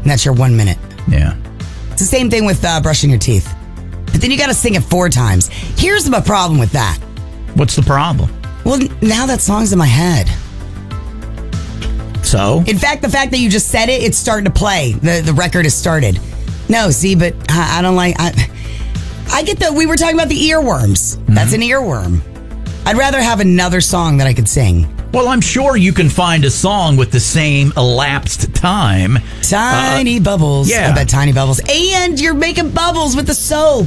And that's your 1 minute. Yeah. It's the same thing with brushing your teeth. But then you got to sing it 4 times. Here's the problem with that. What's the problem? Well, now that song's in my head. So? In fact, the fact that you just said it, it's starting to play. The record has started. No, see, but I don't like... I get that we were talking about the earworms. Mm-hmm. That's an earworm. I'd rather have another song that I could sing. Well, I'm sure you can find a song with the same elapsed time. Tiny bubbles. Yeah. I bet tiny bubbles. And you're making bubbles with the soap.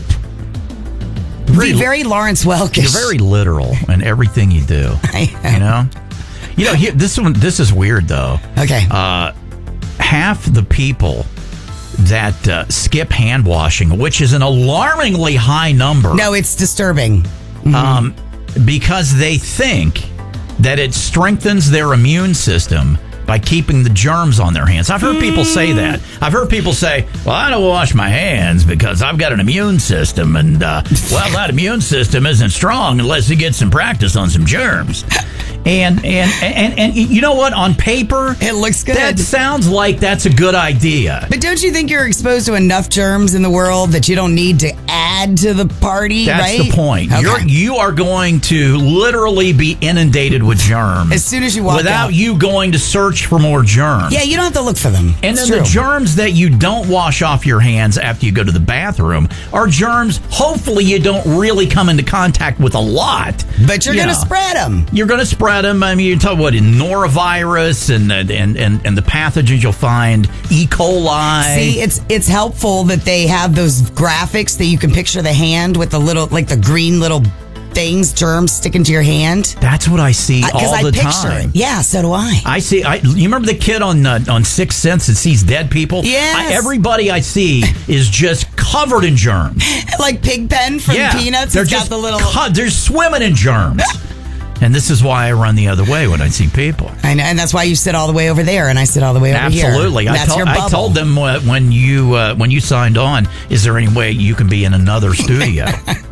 Very Lawrence Welkish. You're very literal in everything you do. I am. You know, this is weird, though. Okay. Half the people that skip hand washing, which is an alarmingly high number. No, it's disturbing. Mm-hmm. Because they think that it strengthens their immune system by keeping the germs on their hands. I've heard people say that. I've heard people say, well, I don't wash my hands because I've got an immune system. And, well, that immune system isn't strong unless you get some practice on some germs. And you know what? On paper, it looks good. That sounds like that's a good idea. But don't you think you're exposed to enough germs in the world that you don't need to add to the party, That's right? the point. Okay. You are going to literally be inundated with germs. As soon as you walk without out. you going to search for more germs. Yeah, you don't have to look for them. And it's then true. the germs that you don't wash off your hands after you go to the bathroom are germs hopefully you don't really come into contact with a lot. But you're going to spread them. You're going to spread them. I mean, you're talking about norovirus and the pathogens you'll find, E. coli. See, it's helpful that they have those graphics that you can picture the hand with the little, like the green little things, germs sticking to your hand. That's what I see all the picture time. It. Yeah, so do I. I see. You remember the kid on Sixth Sense that sees dead people? Yes. Everybody I see is just covered in germs. Like Pigpen from Peanuts. They're It's just got the little. They're swimming in germs. And this is why I run the other way when I see people. I know, and that's why you sit all the way over there, and I sit all the way over here. Absolutely. I told them when you signed on, is there any way you can be in another studio?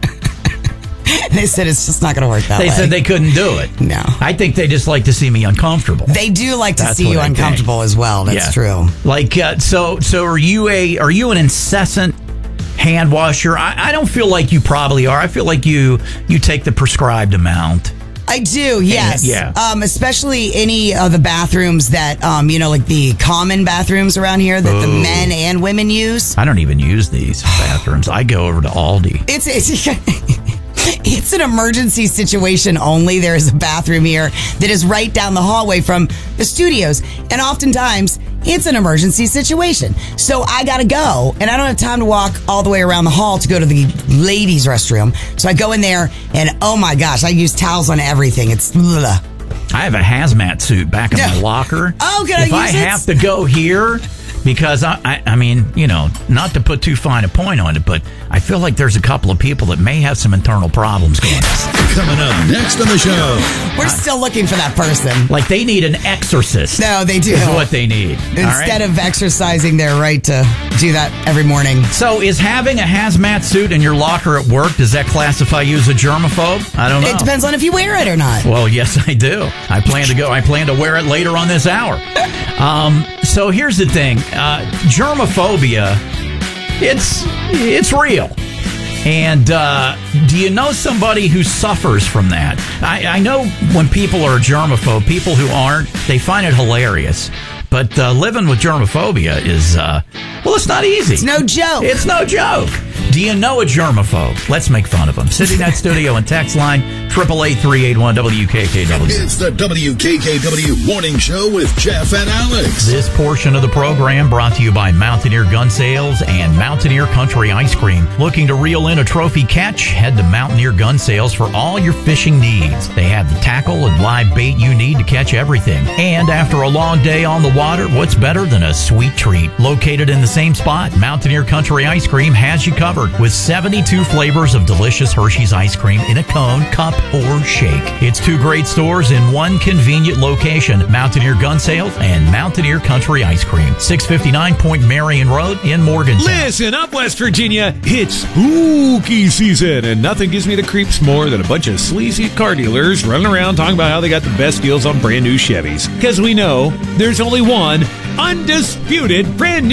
They said it's just not going to work that way. They said they couldn't do it. No. I think they just like to see me uncomfortable. They do like to see you uncomfortable as well. That's true. Like, so are you an incessant hand washer? I don't feel like you probably are. I feel like you take the prescribed amount. I do, yes. Yeah. Especially any of the bathrooms that, like the common bathrooms around here that the men and women use. I don't even use these bathrooms. I go over to Aldi. It's an emergency situation only. There is a bathroom here that is right down the hallway from the studios. And oftentimes, it's an emergency situation. So I got to go. And I don't have time to walk all the way around the hall to go to the ladies' restroom. So I go in there and, oh my gosh, I use towels on everything. It's... Ugh. I have a hazmat suit back in my locker. Oh, can I use it? If I have to go here... Because, I mean, not to put too fine a point on it, but I feel like there's a couple of people that may have some internal problems going on. Coming up next on the show. We're still looking for that person. Like they need an exorcist. No, they do. Is what they need. Instead of exercising their right to do that every morning. So is having a hazmat suit in your locker at work, does that classify you as a germaphobe? I don't know. It depends on if you wear it or not. Well, yes, I do. I plan to wear it later on this hour. So here's the thing. Germophobia, it's real. And do you know somebody who suffers from that? I know when people are germaphobe, people who aren't, they find it hilarious. But living with germophobia is, it's not easy. It's no joke. It's no joke. Do you know a germaphobe? Let's make fun of him. CityNet Studio and text line 888-381-WKKW. It's the WKKW Morning Show with Jeff and Alex. This portion of the program brought to you by Mountaineer Gun Sales and Mountaineer Country Ice Cream. Looking to reel in a trophy catch? Head to Mountaineer Gun Sales for all your fishing needs. They have the tackle and live bait you need to catch everything. And after a long day on the water, what's better than a sweet treat? Located in the same spot, Mountaineer Country Ice Cream has you covered with 72 flavors of delicious Hershey's ice cream in a cone, cup, or shake. It's two great stores in one convenient location, Mountaineer Gun Sales and Mountaineer Country Ice Cream, 659 Point Marion Road in Morgantown. Listen up, West Virginia. It's spooky season, and nothing gives me the creeps more than a bunch of sleazy car dealers running around talking about how they got the best deals on brand new Chevys. Because we know there's only one undisputed brand new